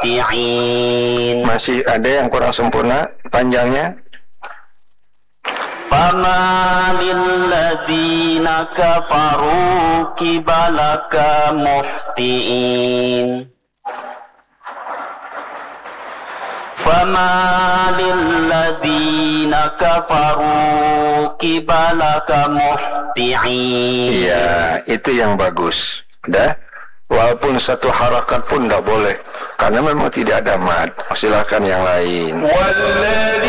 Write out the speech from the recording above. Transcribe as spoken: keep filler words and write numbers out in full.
muhti'in. Masih ada yang kurang sempurna panjangnya. Fama lilladzina kafaru kibalaka muhti'in. Fama lilladzina kafaru kibalaka muhti'in. Iya, itu yang bagus. Dah, walaupun satu harakat pun tidak boleh, karena memang tidak ada mad. Silakan yang lain.